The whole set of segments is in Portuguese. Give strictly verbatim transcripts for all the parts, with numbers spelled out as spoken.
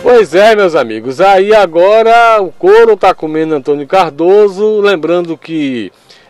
Pois é, meus amigos, aí agora o couro tá comendo Antônio Cardoso, lembrando que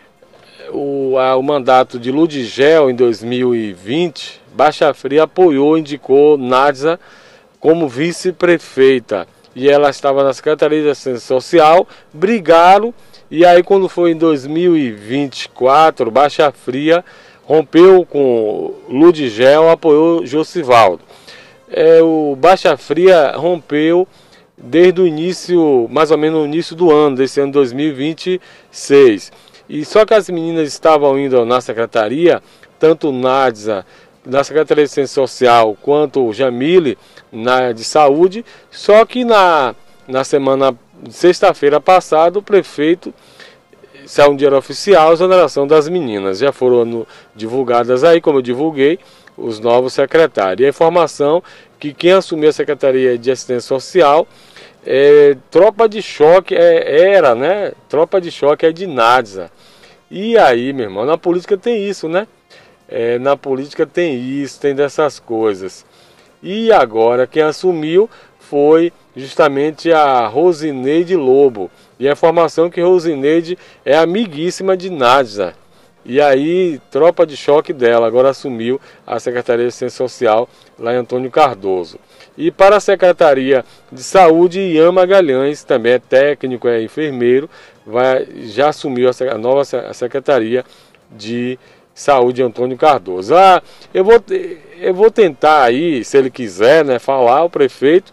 o, a, o mandato de Ludigel em dois mil e vinte, Baixa Fria apoiou, indicou Nádia como vice-prefeita, e ela estava na Secretaria de Assistência Social, brigaram, e aí quando foi em dois mil e vinte e quatro, Baixa Fria rompeu com Ludigel, apoiou Josivaldo. É, o Baixa Fria rompeu desde o início, mais ou menos no início do ano, desse ano dois mil e vinte e seis. E só que as meninas estavam indo na secretaria, tanto Nádia, na Secretaria de Assistência Social, quanto o Jamile, na de Saúde, só que na, na semana, sexta-feira passada, o prefeito saiu um dinheiro oficial, a exoneração das meninas. Já foram no, divulgadas aí, como eu divulguei, os novos secretários. E a informação que quem assumiu a Secretaria de Assistência Social é tropa de choque, é, era, né? Tropa de choque é de Nádia. E aí, meu irmão, na política tem isso, né? É, na política tem isso, tem dessas coisas. E agora quem assumiu foi justamente a Rosineide Lobo. E a informação que Rosineide é amiguíssima de Nádia. E aí, tropa de choque dela, agora assumiu a Secretaria de Assistência Social lá em Antônio Cardoso. E para a Secretaria de Saúde, Ian Magalhães, também é técnico, é enfermeiro, vai, já assumiu a, a nova a Secretaria de Saúde Antônio Cardoso. Ah, eu vou, eu vou tentar aí, se ele quiser, né, falar ao prefeito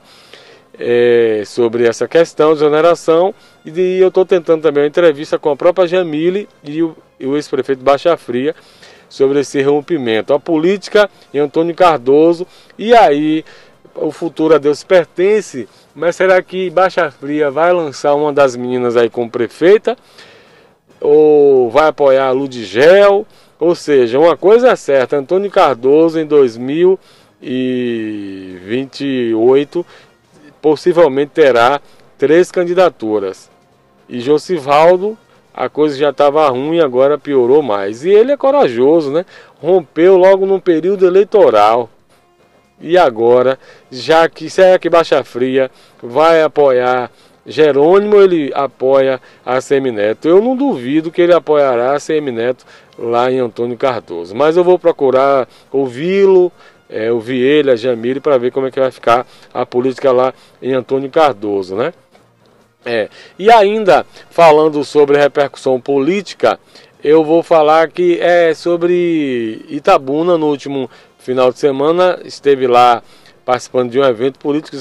é, sobre essa questão de exoneração. E eu estou tentando também uma entrevista com a própria Jamile e o, e o ex-prefeito Baixa Fria sobre esse rompimento. A política em Antônio Cardoso, e aí o futuro a Deus pertence, mas será que Baixa Fria vai lançar uma das meninas aí como prefeita? Ou vai apoiar a Ludigel? Ou seja, uma coisa é certa, Antônio Cardoso em dois mil e vinte e oito possivelmente terá três candidaturas. E Josivaldo, a coisa já estava ruim, agora piorou mais. E ele é corajoso, né? Rompeu logo num período eleitoral. E agora, já que será que Baixa Fria vai apoiar Jerônimo, ele apoia a Semineto. Eu não duvido que ele apoiará a Semineto lá em Antônio Cardoso. Mas eu vou procurar ouvi-lo, é, ouvir ele, a Jamile, para ver como é que vai ficar a política lá em Antônio Cardoso, né? É. E ainda falando sobre repercussão política, eu vou falar que é sobre Itabuna. No último final de semana esteve lá participando de um evento político